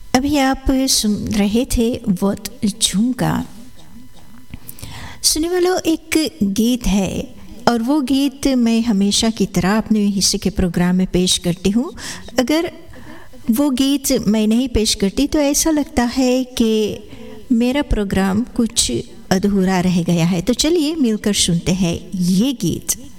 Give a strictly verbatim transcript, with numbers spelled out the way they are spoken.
अभी आप सुन रहे थे वोट झुमका। सुनने वालों, एक गीत है और वो गीत मैं हमेशा की तरह अपने हिस्से के प्रोग्राम में पेश करती हूँ। अगर वो गीत मैं नहीं पेश करती तो ऐसा लगता है कि मेरा प्रोग्राम कुछ अधूरा रह गया है। तो चलिए मिलकर सुनते हैं ये गीत।